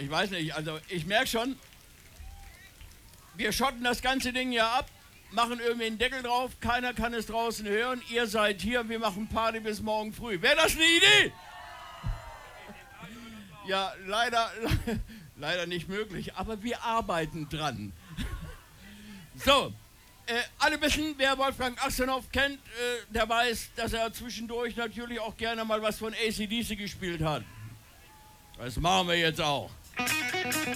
Ich weiß nicht, also ich merke schon, wir schotten das ganze Ding ja ab, machen irgendwie einen Deckel drauf, keiner kann es draußen hören, ihr seid hier, wir machen Party bis morgen früh. Wäre das eine Idee? Ja, leider nicht möglich, aber wir arbeiten dran. So, alle wissen, wer Wolfgang Assenhoff kennt, der weiß, dass er zwischendurch natürlich auch gerne mal was von AC/DC gespielt hat. Das machen wir jetzt auch.